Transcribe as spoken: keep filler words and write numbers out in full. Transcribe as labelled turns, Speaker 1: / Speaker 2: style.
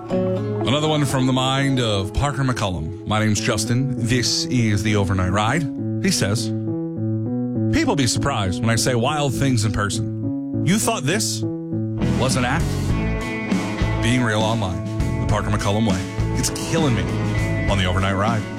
Speaker 1: Another one from the mind of Parker McCullum. My name's Justin. This is the Overnight Ride. He says, people be surprised when I say wild things in person. You thought this was an act? Being real online, the Parker McCullum way. It's killing me on the Overnight Ride.